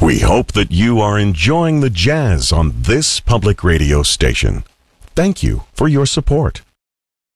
We hope that you are enjoying the jazz on this public radio station. Thank you for your support.